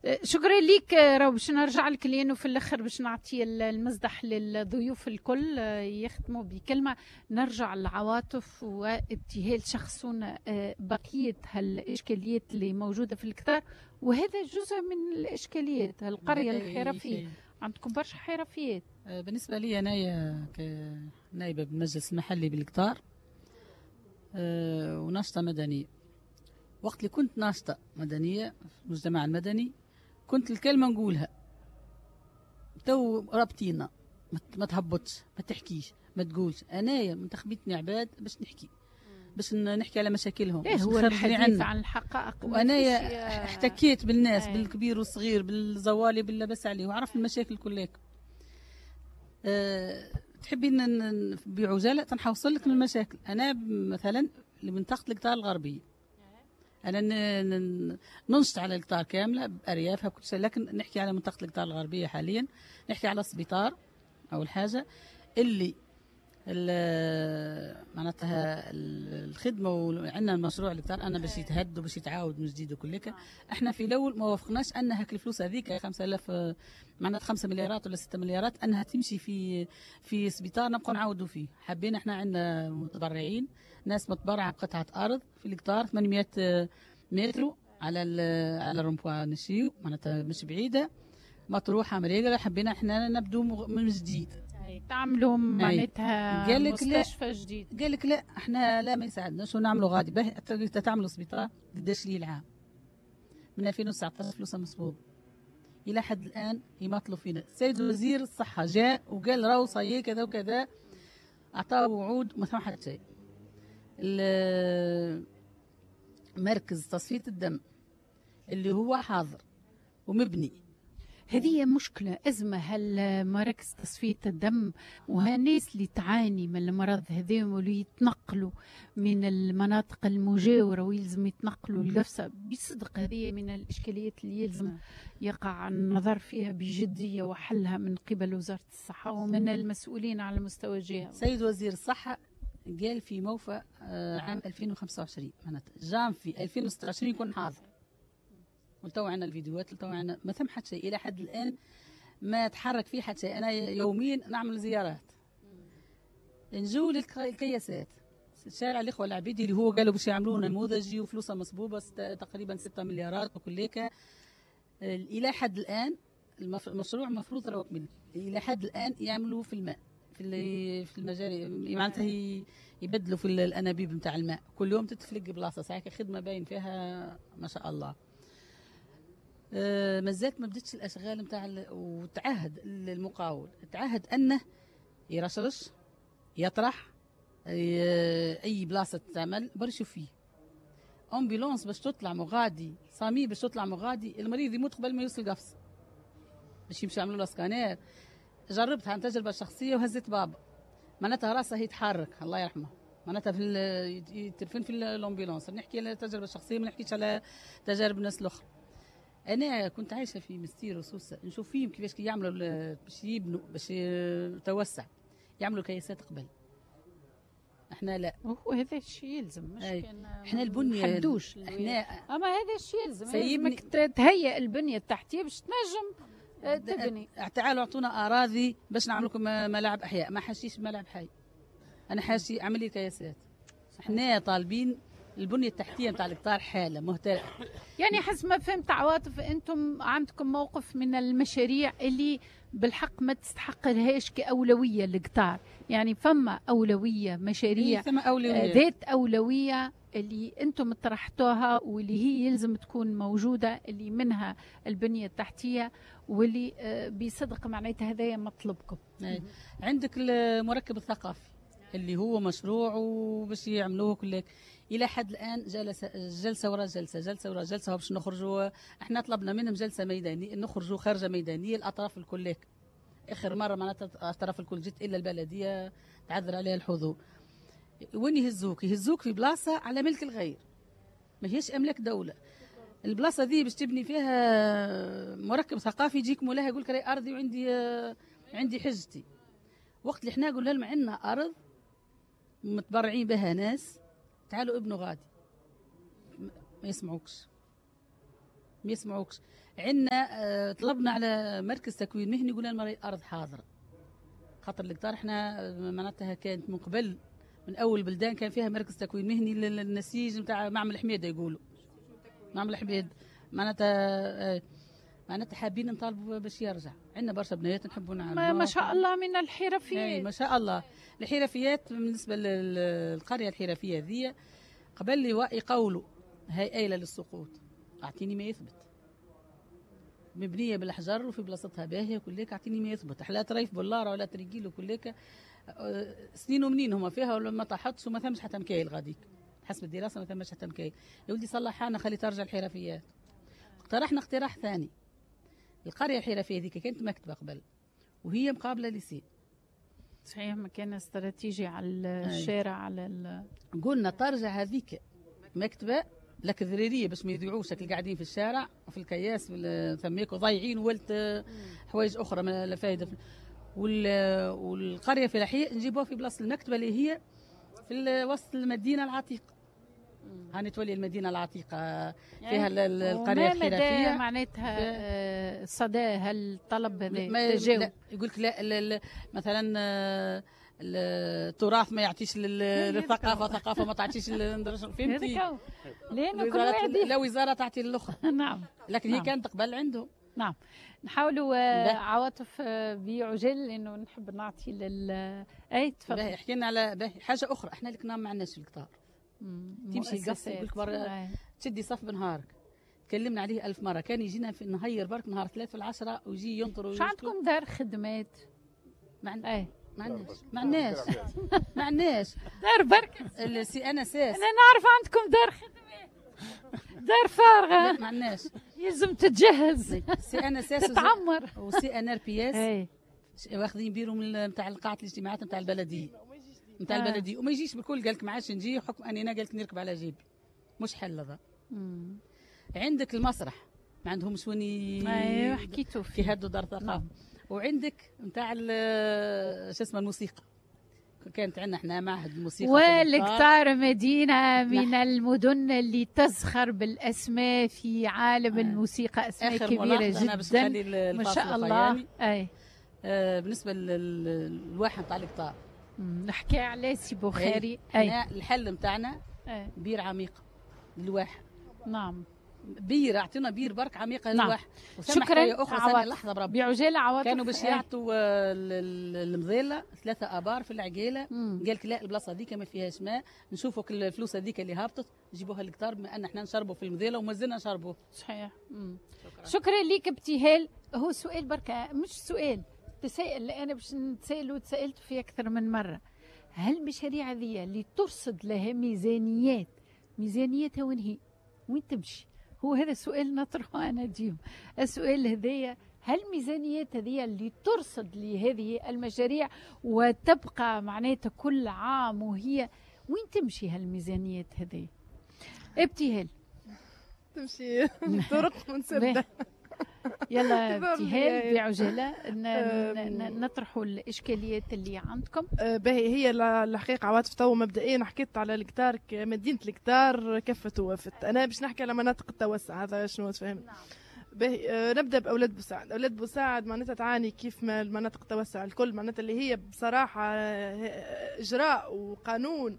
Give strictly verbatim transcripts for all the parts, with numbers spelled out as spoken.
شكرا ليك. راهو باش نرجع لك لانه في الاخر باش نعطي المزدح للضيوف الكل يختموا بكلمه. نرجع للعواطف وابتهال شخصون بقيه هالاشكاليات اللي موجوده في الكتار، وهذا جزء من الاشكاليات. القريه الحرفيه عندكم برشا حرفيات. بالنسبه لي انايا كنائبه بالمجلس المحلي بالكتار وناشطه مدنيه، وقت اللي كنت ناشطه مدنيه في المجتمع المدني كنت الكلمه نقولها تو رابطينا، ما تهبطش، ما تحكيش، ما تقولش. انايا منتخبيتني عباد باش نحكي، باش نحكي على مشاكلهم، باش هو الحديث عن الحقائق. وانايا احتكيت بالناس آه. بالكبير والصغير، بالزوالي باللبس عليه، وعرفت المشاكل كلها. أه تحبين بعجاله تنحوصل لك من المشاكل. انا مثلا اللي منطقه القطار الغربيه، انا ننشط على القطار كامله باريافها بكل شيء، لكن نحكي على منطقه القطار الغربيه حاليا. نحكي على السبيطار اول حاجه اللي معناتها الخدمه، وعندنا المشروع القطار انا باش يتهد وباش يتعاود من جديد وكلك. احنا في الاول ما وافقناش ان هاك الفلوس هذيك خمسة آلاف معناتها خمسة مليارات ولا ستة مليارات انها تمشي في في سبيطار نبقى نعاودوا فيه. حابين احنا عندنا متبرعين، ناس متبرعه بقطعه ارض في القطار ثمانمئة متر على على الرمبوا نشيو، معناتها مش بعيده، مطروحه مريقله. حبينا احنا نبدو من جديد، تعملوا معناتها مستشفى جديد. قال لك لا احنا لا ما يساعدناش ونعملوا غادي به تعملوا سبيطار. قداش لي العام من ألفين وتسعة عشر فلوسها مصبوب الى حد الان يماطلوا فينا. السيد وزير الصحه جاء وقال راهو صايي كذا وكذا، اعطاه وعود وما ثم حتى شيء. مركز تصفيه الدم اللي هو حاضر ومبني، هذه مشكلة أزمة. هالمراكز تصفية الدم وهالناس اللي تعاني من المرض هذين واللي يتنقلوا من المناطق المجاورة ويلزم يتنقلوا لقفصة، بصدق هذه من الإشكاليات اللي يلزم يقع النظر فيها بجدية وحلها من قبل وزارة الصحة ومن المسؤولين على مستوى الجهة. سيد وزير الصحة قال في موفى عام ألفين وخمسة وعشرين معناتها جام في ألفين وستة وعشرين يكون حاضر، ولتو عنا الفيديوهات، لتو عنا ما ثم حتى شيء الى حد الان ما تحرك فيه حتى شيء. انا يوميا نعمل زيارات، نجو للكياسات شارع الاخوه العبيدي اللي هو قالوا باش يعملوا نموذجي وفلوسها مصبوبه تقريبا ستة مليارات وكليك. الى حد الان المشروع مفروض راه يكمل، الى حد الان يعملوا في الماء في في المجاري، معناتها يبدلوا في الانابيب نتاع الماء كل يوم تتفلق بلاصه. ساعه خدمه باين فيها ما شاء الله. أه مازالت ما بدتش الاشغال نتاع، وتعهد المقاول تعهد انه يرشرش يطرح اي بلاصه تعمل برشوا فيه. امبيلونس باش تطلع مغادي، صامي باش تطلع مغادي، المريض يموت قبل ما يوصل قفص باش يمشي يعملوا له سكانير. جربتها عن تجربه شخصيه وهزت بابا، معناتها راسه يتحرك الله يرحمه، معناتها في يترفن في الامبيلونس. نحكي على تجربه شخصيه ما نحكيش على تجارب الناس الاخرى. انا كنت عايشه في مستير وسوسه نشوف فيهم كيفاش يعملوا باش يبنوا باش يتوسع، يعملوا كياسات قبل. احنا لا، هو هذا الشيء يلزم، مش كان احنا البنيه حدوش احنا، اما هذا الشيء يلزم يلزمك تهيئ البنيه التحتيه باش تنجم تبني. تعالوا اعطونا اراضي باش نعمل لكم ملاعب احياء، ما حاشيش ملاعب حي، انا حاشي عمليه كياسات. احنا طالبين البنيه التحتيه نتاع القطار حاله مهترئه. يعني حسب ما فهمت عواطف انتم عندكم موقف من المشاريع اللي بالحق ما تستحق لهاش كاولويه للقطار، يعني فما اولويه مشاريع أولوية. ذات اولويه اللي انتم طرحتوها واللي هي يلزم تكون موجوده، اللي منها البنيه التحتيه واللي بصدق معناتها هذايا مطلبكم. عندك المركب الثقافي اللي هو مشروع وباش يعملوه كلك. الى حد الان جلسه جلسه ورا جلسه جلسه ورا جلسه باش نخرجوا. احنا طلبنا منهم جلسه ميدانيه، نخرجوا خارجه ميدانيه الاطراف الكل. اخر مره معناتها الاطراف الكل جت الا البلديه تعذر عليها الحضور. وين يهزوك؟ يهزوك في بلاصه على ملك الغير، ما هيش املاك دوله. البلاصه ذي باش تبني فيها مركب ثقافي يجيك مولاها يقول لك راهي ارضي وعندي عندي حجتي. وقت اللي احنا قلنا لهم عندنا ارض متبرعين بها ناس، تعالوا ابنوا غادي، ما يسمعوكش ما يسمعوكش. عندنا آه طلبنا على مركز تكوين مهني، يقول لنا الارض حاضره، خاطر القطار احنا معناتها كانت من قبل من اول بلدان كان فيها مركز تكوين مهني للنسيج نتاع معمل حميده، يقولوا معمل حميد معناتها آه معناتها حابين نطالبوا باش يرجع. عندنا برشا بنات نحبوا نعملوا ما شاء الله من الحرفيات، ما شاء الله الحرفيات. بالنسبه للقريه الحرفيه ذي قبل لي يقولوا هاي آيلة للسقوط، اعطيني ما يثبت، مبنيه بالاحجار وفي بلاصتها باهيه كلك، اعطيني ما يثبت، لا تريف بولاره ولا تريقيل وكلك سنين ومنين هما فيها ولا ما طاحتش وما ثمش حتى مكايل غاديك حسب الدراسه ما ثمش حتى مكايل. يا ولدي صلحانا خلي ترجع الحرفيات. اقترحنا اقتراح ثاني، القريه الحرفيه ذيك كانت مكتبه قبل وهي مقابله ليسي، صحيح مكان استراتيجي على الشارع على ال... قلنا ترجع هذيك مكتبه لك ذريريه باش ما يضيعوش اللي قاعدين في الشارع وفي الكياس ثميك وضايعين ولت حوايج اخرى ما لا فائده. والقريه في الحي نجيبوها في بلاصه المكتبه اللي هي في وسط المدينه العتيقه، هاني تولي المدينه العتيقه فيها القريه الحرفيه معناتها صدى هالطلب هذا تجاوب. يقول لك لا, لا, لا مثلا التراث ما يعطيش للثقافه، ثقافه ما تعطيش فهمتي، لانه كل واحد لا وزاره تعطي للاخرى. نعم لكن هي نعم. كانت قبل عندهم. نعم نحاولوا عواطف بعجل لانه نحب نعطي لل اي تفضل. حكينا على حاجه اخرى، احنا اللي كنا ما عندناش في القطار، تمشي القصر يقول لك برا تشدي صف بنهارك، تكلمنا عليه ألف مره، كان يجينا في نهير برك نهار ثلاث في العشرة ويجي ينطر. شو عندكم دار خدمات؟ مع اي ما عندناش ما عندناش ما عندناش دار برك السي انا اساس انا نعرف عندكم دار خدمات، دار فارغه ما عندناش، يلزم تتجهز سي انا اساس تتعمر وسي ان ار بي اس واخذين بيرو من نتاع القاعه الاجتماعات نتاع البلديه نتاع آه. البلديه وما يجيش بالكل، قال لك ما عادش نجي حكم اني انا قالت نركب على جيبي مش حل هذا. عندك المسرح ما عندهمش وين ايوه حكيتوا في هادو دار ثقافه، وعندك نتاع شو اسمه الموسيقى، كانت عندنا احنا معهد الموسيقى. والقطار مدينه من المدن اللي تزخر بالاسماء في عالم آه. الموسيقى، اسماء كبيره جدا ما شاء الله. اي آه بالنسبه للواحه نتاع القطار نحكي على سي بوخاري. اي الحل نتاعنا بير عميقه للواحه. نعم بير اعطينا بير برك عميقه نعم. للواحه. شكرا اخرى لحظه بربي بعجاله عواطف كانوا باش يعطوا المظله ثلاثه ابار في العقيله، قال لك لا البلاصه هذيك ما فيهاش ماء، نشوفوا الفلوس هذيك اللي هابطت نجيبوها للقطار بما ان احنا نشربوا في المظله وما زلنا نشربوا. صحيح. شكرا, شكرا ليك ابتهال. هو سؤال بركه مش سؤال تسائل، انا باش نتسائل وتسالت فيه اكثر من مره، هل المشاريع هذه اللي ترصد لها ميزانيات ميزانيتها وين هي؟ وين تمشي؟ هو هذا السؤال نطرحه انا ديما، السؤال هذايا هل الميزانيات هذه اللي ترصد لهذه المشاريع وتبقى معناتها كل عام وهي وين تمشي هالميزانيات هذه؟ ابتهال تمشي طرق منسدة. يلا ابتهال بعجاله نطرحوا الاشكاليات اللي عندكم. باهي هي الحقيقه عواطف تو مبدئيا حكيت على الكتار مدينه الكتار كفت ووفت، انا باش نحكي على مناطق التوسع هذا شنو تفهم. باهي أه نبدا باولاد بوسعد. اولاد بوسعد معناتها تعاني كيف ما المناطق التوسع الكل، معناتها اللي هي بصراحه اجراء وقانون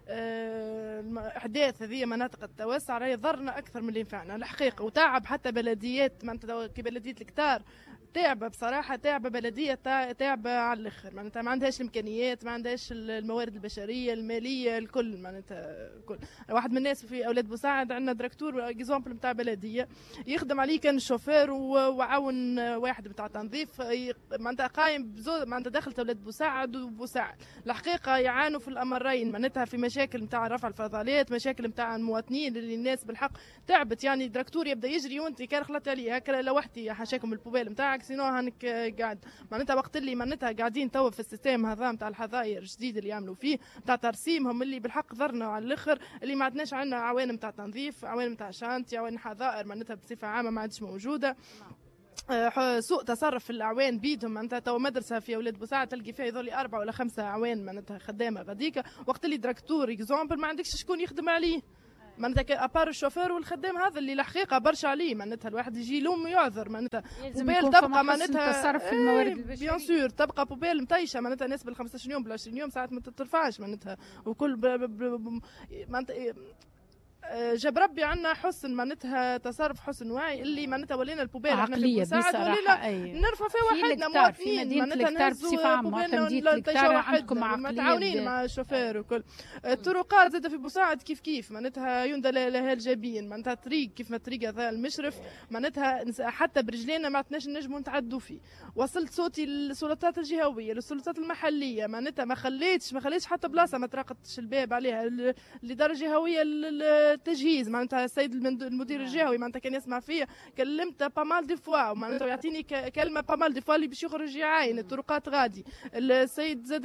احداث هذه مناطق التوسع راهي ضرنا اكثر من اللي ينفعنا الحقيقه، وتعب حتى بلديات معناتها كبلديه الكتار تعبه بصراحه، تعبه بلديه تعبه على الاخر، معناتها ما عندهاش الامكانيات، ما عندهاش الموارد البشريه الماليه الكل، معناتها الكل. واحد من الناس في اولاد بوسعد عندنا دكتور اكزامبل نتاع بلديه يخدم عليه كان شوفير وعاون واحد نتاع تنظيف، معناتها قايم بزود معناتها دخلت اولاد بوسعد وبوسعد الحقيقه يعانوا في الامرين، معناتها في مشاكل نتاع رفع الفضلات، مشاكل نتاع المواطنين اللي الناس بالحق تعبت، يعني دكتور يبدا يجري وانت كان خلطت عليه هكا لوحدي حاشاكم البوبال نتاعك سينو هانك قاعد، معناتها وقت اللي معناتها قاعدين توا في السيستم هذا نتاع الحظاير الجديد اللي يعملوا فيه نتاع ترسيمهم اللي بالحق ضرنا على الاخر، اللي ما عندناش عندنا عوانم نتاع تنظيف، عوانم نتاع شانتي، عوانم حظائر معناتها بصفه عامه ما عادش موجوده. سوء تصرف في الاعوان بيدهم، معناتها تو مدرسه في اولاد بوسعد تلقي فيها يظل اربعه ولا خمسه اعوان معناتها خدامه غاديكا، وقت اللي دكتور اكزامبل ما عندكش شكون يخدم عليه، معناتها ابار الشوفير والخدام هذا اللي الحقيقه برشا عليه معناتها الواحد يجي يلوم يعذر معناتها بوبيل تبقى معناتها تصرف في الموارد البشريه بيان سور تبقى بوبيل مطيشه معناتها ناس بال خمسطاش يوم بال عشرين يوم ساعات ما تترفعش معناتها وكل معناتها جاب ربي عنا حسن معناتها تصرف حسن واعي اللي معناتها ولينا البوبيل احنا في مساعد ولينا نرفع فيها وحدنا مواطنين معناتها نهزوا بوبيلنا نتيجه وحدنا متعاونين مع الشوفير وكل الطرقات زاد في بوساعد كيف كيف معناتها يندى لها الجابين معناتها طريق كيف ما طريق هذا المشرف معناتها حتى برجلينا ما عدناش نجموا نتعدوا فيه وصلت صوتي للسلطات الجهويه للسلطات المحليه معناتها ما خليتش ما خليتش حتى بلاصه ما طرقتش الباب عليها الاداره الجهويه التجهيز معناتها السيد المدير الجهوي معناتها كان يسمع فيا كلمته بامال دي فوا معناتها يعطيني كلمه بامال دي فوا اللي باش يخرج يعاين الطرقات غادي السيد زاد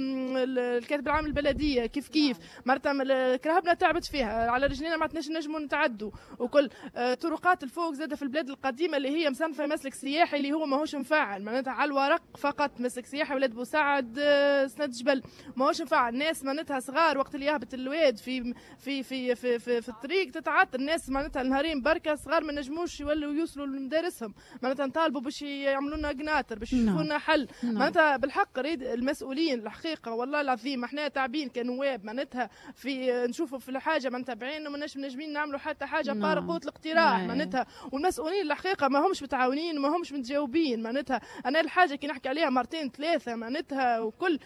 الكاتب العام البلديه كيف كيف معناتها كرهبنا تعبت فيها على رجلينا ما عدناش نجموا نتعدوا وكل طرقات الفوق زاد في البلاد القديمه اللي هي مصنفه مسلك سياحي اللي هو ماهوش مفعل معناتها على الورق فقط مسلك سياحي ولاد بوسعد سند جبل ماهوش مفعل الناس معناتها صغار وقت اللي يهبط الواد في في في في, في, في الطريق تتعطل الناس معناتها نهارين بركه صغار ما نجموش يولوا يوصلوا لمدارسهم معناتها نطالبوا باش يعملوا لنا قناطر باش يشوفوا لنا حل معناتها بالحق ريد المسؤولين الحقيقه والله العظيم احنا تاعبين كنواب معناتها في نشوفوا في الحاجه ما نتابعين وما نجمين نعملوا حتى حاجه بار قوه الاقتراح معناتها والمسؤولين الحقيقه ما همش متعاونين ما همش متجاوبين معناتها انا الحاجه كي نحكي عليها مرتين ثلاثه معناتها وكل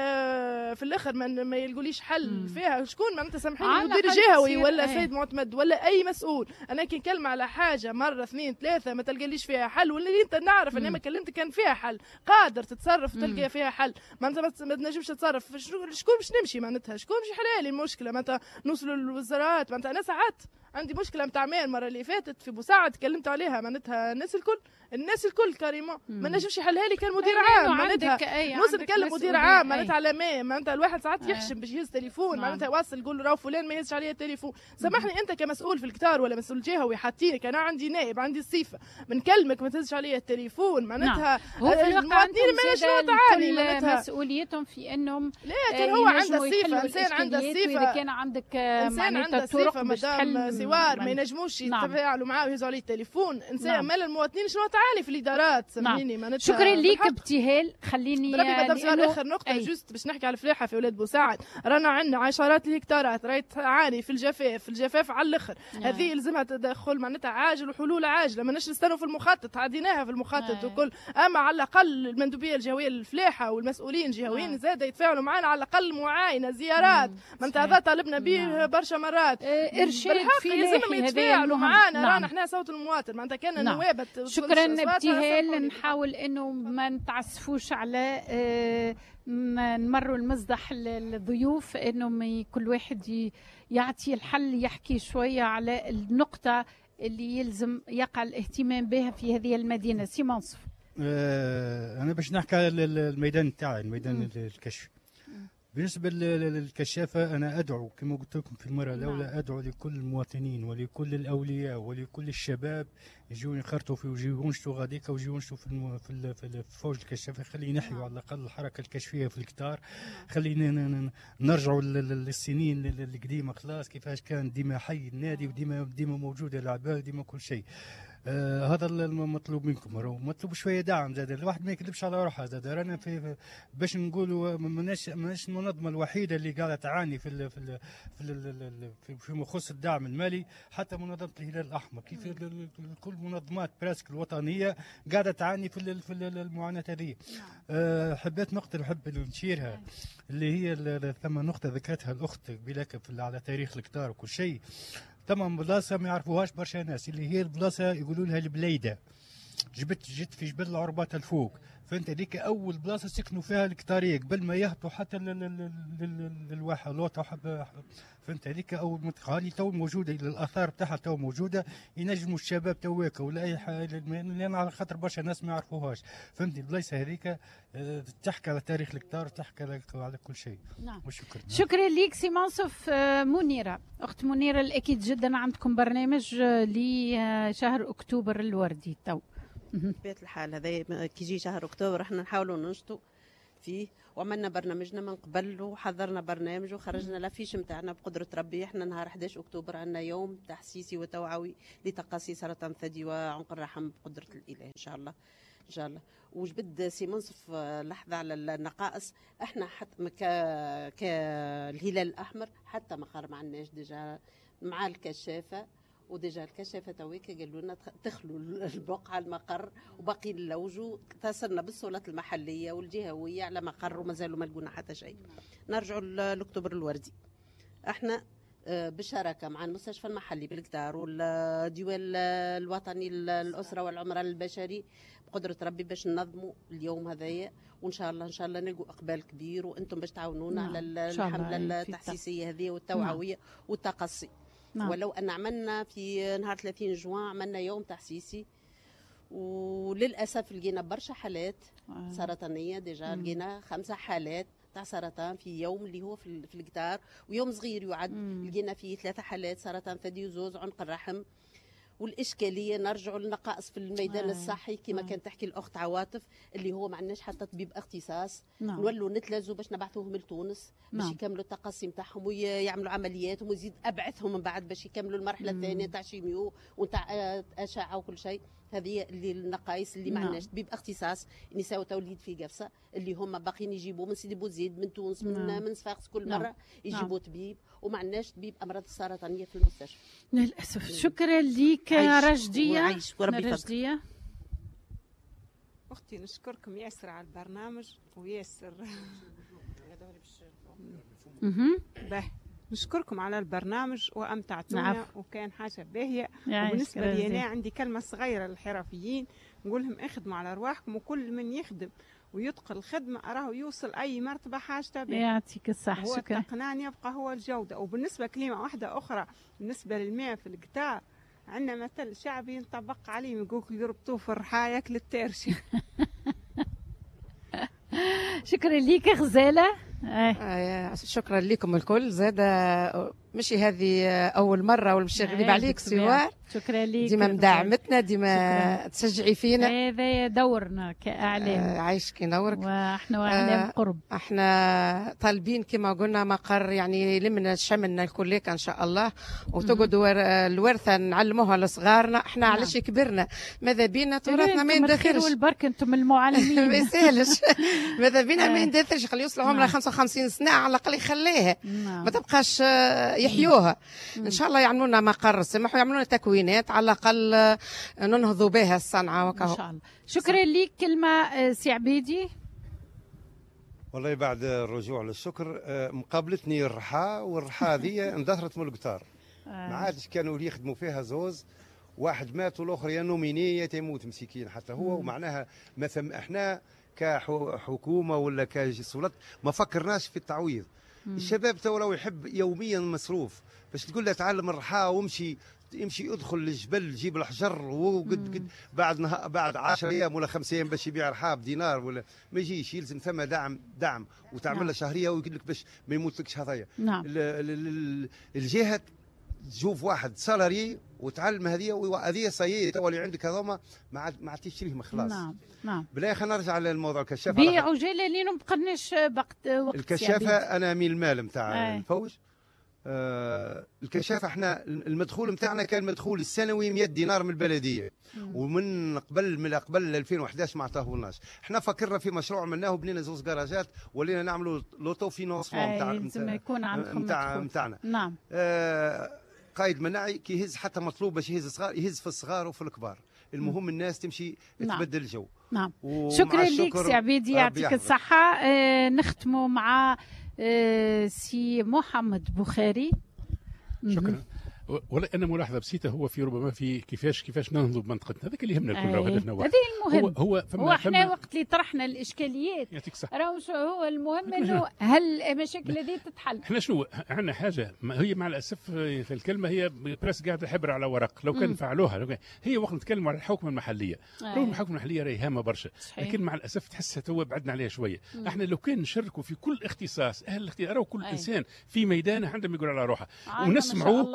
ما في الاخر ما, ما يلقوليش حل فيها شكون معناتها سامحيني مدير جهوي ولا ايه. سيد معتمد ولا اي مسؤول انا كي نكلم على حاجه مره اثنين ثلاثه ما تلقاليش فيها حل واللي انت نعرف اني ما كلمتك كان فيها حل قادر تتصرف تلقى فيها حل معناتها ما تنجمش تتصرف شكون باش نمشي معناتها شكون باش يحل لي المشكله معناتها نوصلوا للوزارات معناتها انا ساعات عندي مشكله نتاع مال المره اللي فاتت في بوسعد تكلمت عليها معناتها الناس الكل الناس الكل كريمه ما نجمش يحلها لي كان مدير عام معناتها نوصل نكلم مدير عام معناتها على ما معناتها الواحد ساعات يحشم باش يهز تليفون معناتها يوصل يقول له راهو فلان ما يهزش عليا التليفون سامحني انت كمسؤول في الكتار ولا مسؤول جهوي حاطينك انا عندي نائب عندي الصفه بنكلمك ما تهزش عليا التليفون معناتها هو في المواطنين ما نجموا تعاني معناتها مسؤوليتهم في انهم لا كان هو عنده الصفه انسان عنده الصفه اذا كان عندك انسان عنده الصفه مدام سوار ما ينجموش يتفاعلوا معاه ويهزوا عليه التليفون انسان مال المواطنين شنو تعاني في الادارات سامحيني معناتها شكرا ليك ابتهال خليني ربي مدام سوار اخر نقطه جوست باش نحكي على الفلاحه في ولاد بوسعد رانا عندنا عشرات الهكتارات راهي تعاني في الجفاف في الجفاف على الاخر هذه يلزمها تدخل معناتها عاجل وحلول عاجله ما نستنوا في المخطط عديناها في المخطط وكل اما على الاقل المندوبيه الجهويه للفلاحه والمسؤولين الجهويين زاد يتفاعلوا معنا على الاقل معاينه زيارات معناتها هذا طالبنا به برشا مرات ارشاد في لازم يتفاعلوا معنا رانا احنا صوت المواطن معناتها كان النواب شكرا ابتهال نحاول انه ما نتعسفوش على اه نمروا المصدح للضيوف انه كل واحد يعطي الحل يحكي شويه على النقطه اللي يلزم يقع الاهتمام بها في هذه المدينه. سي منصف. أه انا باش نحكي على الميدان تاعي الميدان الكشف. بالنسبه للكشافه انا ادعو كما قلت لكم في المره الاولى ادعو لكل المواطنين ولكل الاولياء ولكل الشباب يجوا ينخرطوا في ويجوا ينشطوا غاديكا ويجوا ينشطوا في الم... في, ال... في, ال... في فوج الكشافه خلي نحيوا على الاقل الحركه الكشفيه في الكتار خلينا نرجعوا للسنين القديمه خلاص كيفاش كان ديما حي النادي وديما ديما موجوده العباد ديما كل شيء. آه هذا المطلوب منكم راهو مطلوب شويه دعم زاد الواحد ما يكذبش على روحه زاد رانا في باش نقولوا ماناش ماناش المنظمه الوحيده اللي قاعده تعاني في ال في ال في, ال في فيما يخص الدعم المالي حتى منظمه الهلال الاحمر كيف كل المنظمات براسك الوطنيه قاعده تعاني في في المعاناه هذه. آه حبيت نقطه نحب نشيرها اللي هي ثم نقطه ذكرتها الاخت بلاك على تاريخ الكتار وكل شيء. طبعا بلاصه ما يعرفوهاش برشا ناس اللي هي البلاصه يقولوا لها البليده جبت جت في جبل العربات الفوق فانت هذيك اول بلاصه سكنوا فيها الكتاريه قبل ما يهبطوا حتى للواحه لوطه حب فانت هذيك اول منطقه تو موجوده الاثار بتاعها تو موجوده ينجموا الشباب تويك ولا اي حاجه لان على خاطر برشا ناس ما يعرفوهاش فهمتي البلايصه هذيك تحكي على تاريخ الكتار تحكي على كل شيء. نعم. وشكرا. شكرا ليك سي منصف. منيره اخت منيره الاكيد جدا عندكم برنامج لشهر اكتوبر الوردي تو. بطبيعة الحال هذا كي يجي شهر اكتوبر احنا نحاولوا ننشطوا فيه، وعملنا برنامجنا من قبل وحضرنا برنامج وخرجنا لافيش نتاعنا بقدره ربي. احنا نهار أحد عشر اكتوبر عندنا يوم تحسيسي وتوعوي لتقاصي سرطان الثدي وعنق الرحم بقدره الاله ان شاء الله ان شاء الله. وجبد سي منصف لحظه على النقائص، احنا حتى ك كالهلال الاحمر حتى مقر ما عندناش ديجا مع الكشافه، وديجا الكشافه تويك قالوا لنا تخلوا البقعه المقر وباقي اللوجو. اتصلنا بالسلطات المحليه والجهويه على مقر ومازالوا ما لقونا حتى شيء. نرجعوا لاكتوبر الوردي، احنا بالشراكه مع المستشفى المحلي بالكتار والديوان الوطني للاسره والعمران البشري بقدره ربي باش ننظموا اليوم هذايا، وان شاء الله ان شاء الله نلقوا اقبال كبير، وانتم باش تعاونونا نعم. على الحمله التحسيسيه هذه والتوعويه نعم. والتقصي نعم. ولو ان عملنا في نهار ثلاثين جوان عملنا يوم تحسيسي، وللاسف لقينا برشا حالات آه. سرطانيه. ديجا لقينا خمسه حالات تاع سرطان في يوم اللي هو في, في القطار، ويوم صغير يعد لقينا فيه ثلاثه حالات سرطان ثدي وزوز عنق الرحم. والاشكاليه نرجعوا للنقائص في الميدان آه. الصحي كما آه. كانت تحكي الاخت عواطف، اللي هو ما عندناش حتى طبيب اختصاص. نعم. نولوا نتلازوا باش نبعثوهم لتونس باش نعم. يكملوا التقصي نتاعهم ويعملوا عملياتهم، ويزيد ابعثهم من بعد باش يكملوا المرحله مم. الثانيه تاع شيميو ونتاع اشعه وكل شيء. هذه اللي النقائص اللي ما عندناش طبيب اختصاص. نساء وتوليد في قفصه اللي هم باقيين يجيبوا من سيدي بوزيد من تونس من نعم. من صفاقس كل مره نعم. يجيبوا طبيب، وما عندناش طبيب امراض السرطانيه في المستشفى للاسف. شكرا لك رشديه. رشديه اختي نشكركم ياسر على البرنامج وياسر به نشكركم على البرنامج وامتعتونا وكان حاجه باهيه. وبالنسبه لي انا عندي كلمه صغيره للحرفيين، نقول لهم اخدموا على ارواحكم، وكل من يخدم ويتقن الخدمه راهو يوصل اي مرتبه حاجته به. يعطيك الصحه. هو التقنان يبقى هو الجوده. وبالنسبه كلمه واحده اخرى بالنسبه للماء في القطار، عندنا مثل شعبي ينطبق عليه يقول يربطوه في الرحايك للترشي. شكرا ليك غزاله. آه شكرا لكم الكل. زاد مشي هذه اول مره ولا مش غريب عليك سوار. شكرا لك ديما مدعمتنا، ديما تشجعي فينا. هذا دورنا كاعلام. آه عايشك ينورك. واحنا واعلام آه قرب. احنا طالبين كما قلنا مقر يعني يلمنا شملنا الكليك ان شاء الله، وتقعدوا الورثه نعلموها لصغارنا. احنا نعم. علاش كبرنا ماذا بينا تراثنا ما يندخلش. والبرك انتم المعلمين. ما يسالش. ماذا بينا ما يندثرش. خلي يوصلوا عمرها خمسة وخمسين سنه على الاقل يخليها نعم. ما تبقاش يحيوها. مم. ان شاء الله يعملوا لنا مقر سمح ويعملوا لنا تكوينات على الاقل ننهضوا بها الصنعه وكهو. ان شاء الله. شكرا لك. كلمه سي عبيدي. والله بعد الرجوع للشكر مقابلتني الرحى، والرحى هذه اندثرت من القطار. ما عادش كانوا يخدموا فيها زوز، واحد مات والاخر يا نوميني يا تيموت مسكين حتى هو. مم. ومعناها مثلا احنا كحكومه ولا كسلطات ما فكرناش في التعويض. مم. الشباب تو لو يحب يوميا مصروف باش تقول له تعلم الرحاه وامشي يمشي يدخل للجبل يجيب الحجر وقد قد بعد نه... بعد عشرة ايام ولا خمسة ايام باش يبيع رحاه بدينار ولا ما يجيش. يلزم ثم دعم دعم وتعمل له نعم. شهريه ويقول لك باش ما يموتلكش هذايا. نعم. الجهه تشوف واحد سالاري وتعلم هذه وهذه صايي تو اللي عندك هذوما ما عاد ما عاد تشريهم خلاص. نعم نعم. بلا خلينا نرجع للموضوع الكشافه. بعجاله لين ما بقناش وقت وقت الكشافه. انا من المال نتاع الفوج. آه الكشافه احنا المدخول نتاعنا كان مدخول السنوي مئة دينار من البلديه. مم. ومن قبل من قبل ألفين وأحد عشر ما عطاهولناش. احنا فكرنا في مشروع عملناه وبنينا زوز جراجات ولينا نعملوا لوتو فينونسمون نتاع لازم يكون عندكم نتاع نتاعنا. نعم. آه قائد مناعي كي يهز حتى مطلوب باش يهز صغار يهز في الصغار وفي الكبار. المهم الناس تمشي نعم. تبدل الجو. نعم. شكرا لك سي عبيدي يعطيك الصحه. آه نختموا مع آه سي محمد بخاري. شكرا. ولا انا ملاحظه بسيطه هو في ربما في كيفاش كيفاش ننهضوا بمنطقتنا. هذاك اللي يهمنا الكل وهدفنا واحد. هذه المهم. هو هو, هو احنا وقت اللي طرحنا الاشكاليات راهو هو المهم انه هل المشاكل هذه تتحل. احنا شنو عندنا حاجه هي مع الاسف في الكلمه هي بريس قاعده حبر على ورق. لو كان فعلوها لو كان هي وقت نتكلموا على الحكومه المحليه. رغم الحكومه المحليه راهي هامه برشا، لكن مع الاسف تحسها تو بعدنا عليها شويه. مم. احنا لو كان نشاركوا في كل اختصاص اهل الاختيار وكل أي. انسان في ميدانه عندهم يقول على روحه ونسمعوا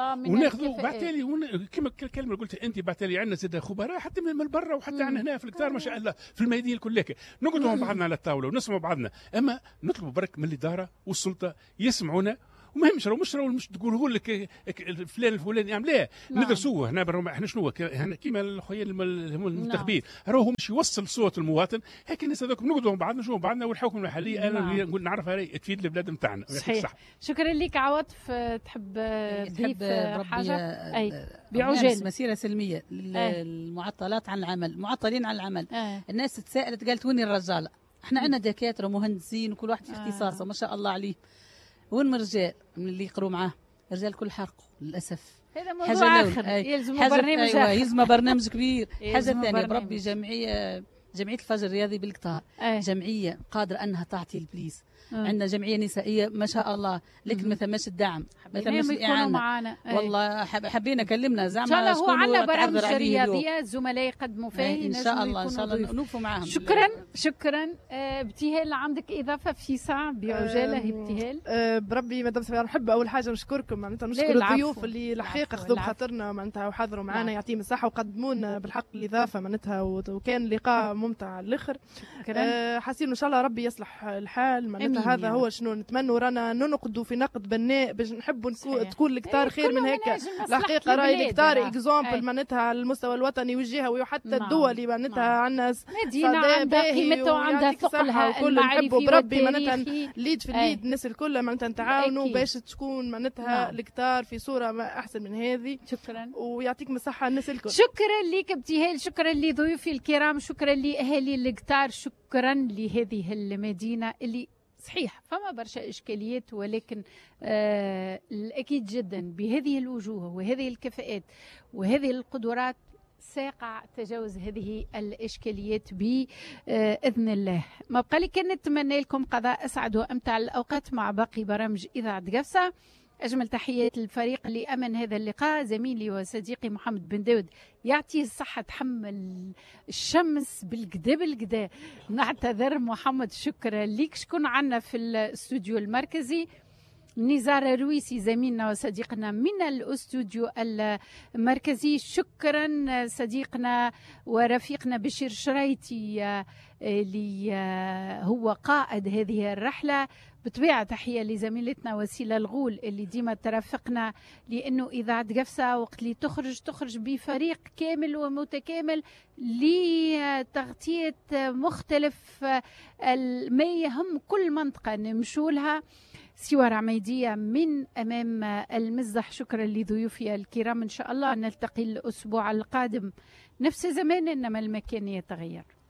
وناخذوا بعتالي ون... كما الكلمه قلت انت بعتالي عندنا زاد خبراء حتى من برا وحتى عندنا هنا في الكتار ما شاء الله في الميادين كلك نقعدوا مع بعضنا على الطاوله ونسمعوا بعضنا، اما نطلبوا برك من الاداره والسلطه يسمعونا وما يهمش راهو مش راهو مش تقولوا لك فلان الفلاني يعمل لا ندرسوه هنا احنا شنو كيما الخويا المنتخبين راهو مش يوصل صوت المواطن هيك الناس هذوك نقعدوا مع بعضنا نشوفوا بعضنا والحكم المحلي انا نقول نعرفها تفيد البلاد نتاعنا. صحيح. شكرا لك عواطف. تحب تضيف حاجه؟ اي بعجاله مسيره سلميه للمعطلات عن العمل المعطلين عن العمل. أي. الناس تساءلت قالت وين الرجال؟ احنا عندنا دكاتره ومهندسين وكل واحد في اختصاصه ما شاء الله عليه. وين من الرجال من اللي يقروا معاه؟ الرجال كل حرقوا للاسف. هذا موضوع اخر يلزم برنامج ايوه يلزم برنامج كبير. حاجه ثانيه بربي جمعيه جمعيه الفجر الرياضي بالقطار جمعيه قادره انها تعطي البليس. عندنا جمعيه نسائيه ما شاء الله لكن ما ثماش الدعم ما ثماش الاعانه والله حبينا كلمنا زعما ان شاء الله هو عندنا برامج رياضيه الزملاء يقدموا فيه ان شاء الله ان شاء الله نوقفوا معاهم. شكرا شكرا. ابتهال عندك اضافه في ساعه بعجاله؟ ابتهال بربي مدام سمير نحب اول حاجه نشكركم معناتها نشكر الضيوف اللي الحقيقه خذوا بخاطرنا معناتها وحضروا معنا يعطيهم الصحه وقدموا لنا بالحق الاضافه معناتها وكان لقاء ممتع على الاخر. حاسين ان شاء الله ربي يصلح الحال معناتها هذا هو شنو نتمنوا رانا ننقدوا في نقد بناء باش نحبوا تكون الكتار خير من هيك. الحقيقه راي الكتار اكزامبل معناتها على المستوى الوطني والجهوي وحتى الدولي معناتها عندنا مدينه عندها قيمتها وعندها ثقلها المعرفي بربي معناتها ليد في الليد الناس الكل معناتها نتعاونوا باش تكون معناتها الكتار في صوره احسن من هذه. شكرا ويعطيكم الصحه الناس الكل. شكرا لك ابتهال. شكرا لضيوفي الكرام. شكرا لاهالي الكتار. شكرا لهذه المدينه اللي صحيح فما برشا إشكاليات ولكن آه الأكيد جدا بهذه الوجوه وهذه الكفاءات وهذه القدرات ساقع تجاوز هذه الإشكاليات بإذن الله. ما بقى لي كان نتمنى لكم قضاء أسعد وأمتع الأوقات مع باقي برامج إذاعة قفصة. أجمل تحيات للفريق اللي أمن هذا اللقاء زميلي وصديقي محمد بن داود يعطيه الصحة تحمل الشمس بالقدا بالقدا. نعتذر محمد. شكرا ليك. شكون عنا في الاستوديو المركزي؟ نزار رويسي زميلنا وصديقنا من الاستوديو المركزي. شكرا صديقنا ورفيقنا بشير شريتي اللي هو قائد هذه الرحلة. بطبيعة تحية لزميلتنا وسيلة الغول اللي ديما ترافقنا لأنه إذاعة قفصة وقت اللي تخرج تخرج بفريق كامل ومتكامل لتغطية مختلف ما يهم كل منطقة نمشوا لها. سوار عميدية من أمام المزح. شكرا لضيوفي الكرام. إن شاء الله نلتقي الأسبوع القادم نفس زمان إنما المكان يتغير.